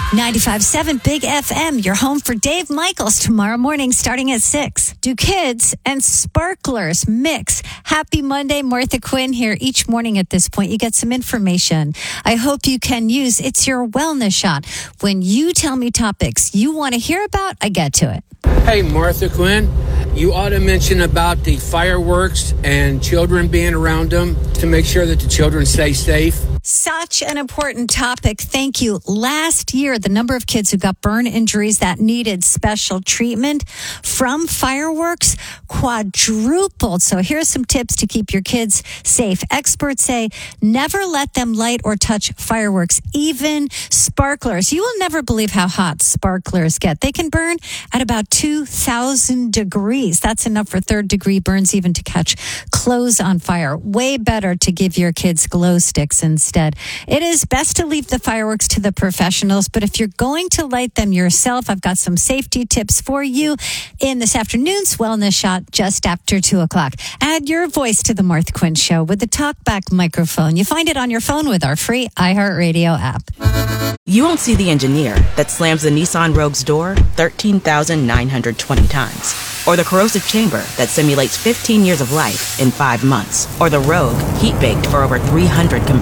95.7 Big FM, your home for Dave Michaels tomorrow morning starting at 6. Do kids and sparklers mix? Happy Monday, Martha Quinn here. Each morning at this point, you get some information I hope you can use. It's your wellness shot. When you tell me topics you want to hear about, I get to it. Hey, Martha Quinn, you ought to mention about the fireworks and children being around them to make sure that the children stay safe. Such an important topic. Thank you. Last year, the number of kids who got burn injuries that needed special treatment from fireworks quadrupled. So here's some tips to keep your kids safe. Experts say never let them light or touch fireworks, even sparklers. You will never believe how hot sparklers get. They can burn at about 2,000 degrees. That's enough for third-degree burns, even to catch clothes on fire. Way better to give your kids glow sticks instead. It is best to leave the fireworks to the professionals, but if you're going to light them yourself, I've got some safety tips for you in this afternoon's Wellness Shot just after 2 o'clock. Add your voice to the Martha Quinn Show with the TalkBack microphone. You find it on your phone with our free iHeartRadio app. You won't see the engineer that slams the Nissan Rogue's door 13,920 times. Or the corrosive chamber that simulates 15 years of life in 5 months. Or the Rogue heat-baked for over 300 combined